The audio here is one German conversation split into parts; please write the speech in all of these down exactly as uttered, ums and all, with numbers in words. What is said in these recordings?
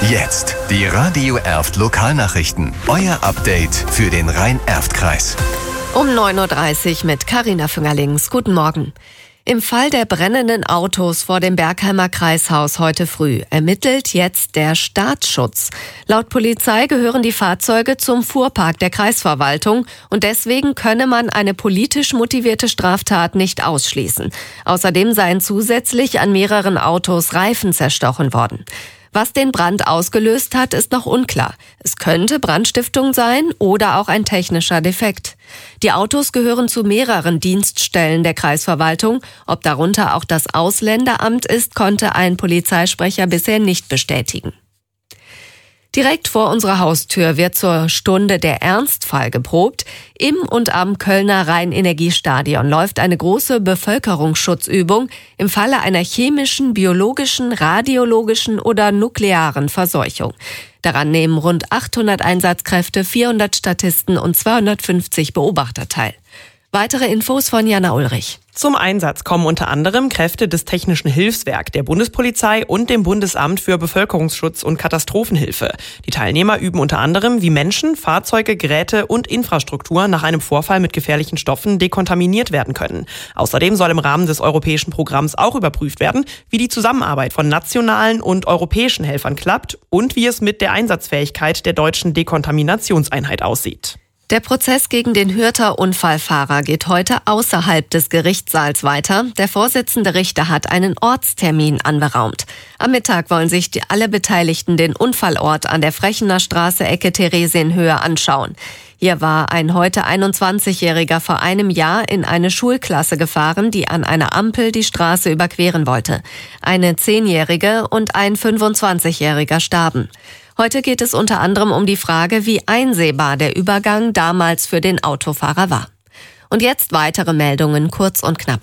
Jetzt die Radio Erft Lokalnachrichten. Euer Update für den Rhein-Erft-Kreis. Um neun Uhr dreißig mit Carina Füngerlings. Guten Morgen. Im Fall der brennenden Autos vor dem Bergheimer Kreishaus heute früh ermittelt jetzt der Staatsschutz. Laut Polizei gehören die Fahrzeuge zum Fuhrpark der Kreisverwaltung und deswegen könne man eine politisch motivierte Straftat nicht ausschließen. Außerdem seien zusätzlich an mehreren Autos Reifen zerstochen worden. Was den Brand ausgelöst hat, ist noch unklar. Es könnte Brandstiftung sein oder auch ein technischer Defekt. Die Autos gehören zu mehreren Dienststellen der Kreisverwaltung. Ob darunter auch das Ausländeramt ist, konnte ein Polizeisprecher bisher nicht bestätigen. Direkt vor unserer Haustür wird zur Stunde der Ernstfall geprobt. Im und am Kölner Rhein-Energiestadion läuft eine große Bevölkerungsschutzübung im Falle einer chemischen, biologischen, radiologischen oder nuklearen Verseuchung. Daran nehmen rund achthundert Einsatzkräfte, vierhundert Statisten und zweihundertfünfzig Beobachter teil. Weitere Infos von Jana Ulrich. Zum Einsatz kommen unter anderem Kräfte des Technischen Hilfswerk, der Bundespolizei und dem Bundesamt für Bevölkerungsschutz und Katastrophenhilfe. Die Teilnehmer üben unter anderem, wie Menschen, Fahrzeuge, Geräte und Infrastruktur nach einem Vorfall mit gefährlichen Stoffen dekontaminiert werden können. Außerdem soll im Rahmen des europäischen Programms auch überprüft werden, wie die Zusammenarbeit von nationalen und europäischen Helfern klappt und wie es mit der Einsatzfähigkeit der deutschen Dekontaminationseinheit aussieht. Der Prozess gegen den Hürther Unfallfahrer geht heute außerhalb des Gerichtssaals weiter. Der Vorsitzende Richter hat einen Ortstermin anberaumt. Am Mittag wollen sich die, alle Beteiligten den Unfallort an der Frechener Straße Ecke Theresienhöhe anschauen. Hier war ein heute einundzwanzigjähriger vor einem Jahr in eine Schulklasse gefahren, die an einer Ampel die Straße überqueren wollte. Eine zehnjährige und ein fünfundzwanzigjähriger starben. Heute geht es unter anderem um die Frage, wie einsehbar der Übergang damals für den Autofahrer war. Und jetzt weitere Meldungen, kurz und knapp.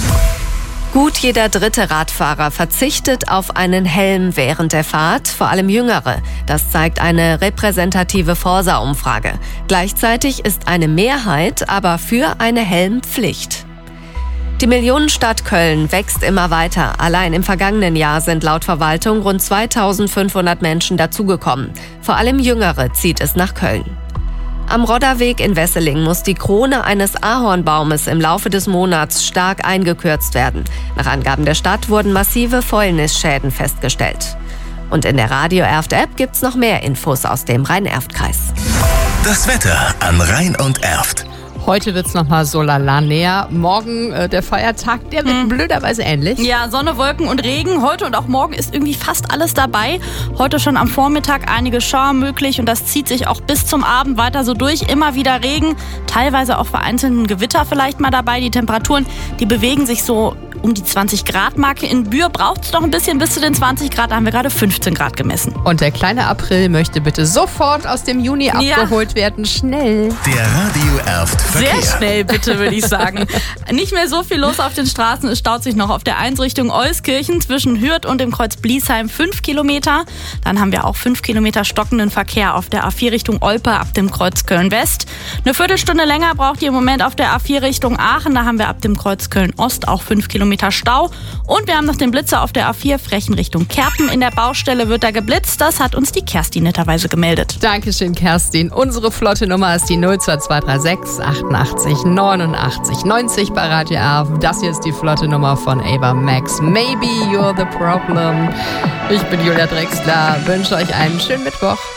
Gut jeder dritte Radfahrer verzichtet auf einen Helm während der Fahrt, vor allem Jüngere. Das zeigt eine repräsentative Forsa-Umfrage. Gleichzeitig ist eine Mehrheit aber für eine Helmpflicht. Die Millionenstadt Köln wächst immer weiter. Allein im vergangenen Jahr sind laut Verwaltung rund zweitausendfünfhundert Menschen dazugekommen. Vor allem Jüngere zieht es nach Köln. Am Rodderweg in Wesseling muss die Krone eines Ahornbaumes im Laufe des Monats stark eingekürzt werden. Nach Angaben der Stadt wurden massive Fäulnisschäden festgestellt. Und in der Radio Erft-App gibt's noch mehr Infos aus dem Rhein-Erft-Kreis. Das Wetter an Rhein und Erft. Heute wird's nochmal so lala näher. Morgen äh, der Feiertag, der wird hm. blöderweise ähnlich. Ja, Sonne, Wolken und Regen. Heute und auch morgen ist irgendwie fast alles dabei. Heute schon am Vormittag einige Schauer möglich und das zieht sich auch bis zum Abend weiter so durch. Immer wieder Regen, teilweise auch vereinzelten Gewitter vielleicht mal dabei. Die Temperaturen, die bewegen sich so um die zwanzig Grad Marke. In Bühr braucht es noch ein bisschen bis zu den zwanzig Grad. Da haben wir gerade fünfzehn Grad gemessen. Und der kleine April möchte bitte sofort aus dem Juni Ja. abgeholt werden. Schnell. Der Radio Erft Verkehr. Sehr schnell, bitte, würde ich sagen. Nicht mehr so viel los auf den Straßen. Es staut sich noch auf der eins Richtung Euskirchen zwischen Hürth und dem Kreuz Bliesheim fünf Kilometer. Dann haben wir auch fünf Kilometer stockenden Verkehr auf der A vier Richtung Olpe ab dem Kreuz Köln-West. Eine Viertelstunde länger braucht ihr im Moment auf der A vier Richtung Aachen. Da haben wir ab dem Kreuz Köln-Ost auch fünf Kilometer Stau. Und wir haben noch den Blitzer auf der A vier Frechen Richtung Kerpen. In der Baustelle wird da geblitzt. Das hat uns die Kerstin netterweise gemeldet. Dankeschön, Kerstin. Unsere flotte Nummer ist die null zwei zwei drei sechs achtundachtzig neunundachtzig neunzig bei Radio Erft. Das hier ist die flotte Nummer von Ava Max. Maybe you're the problem. Ich bin Julia Drexler. Wünsche euch einen schönen Mittwoch.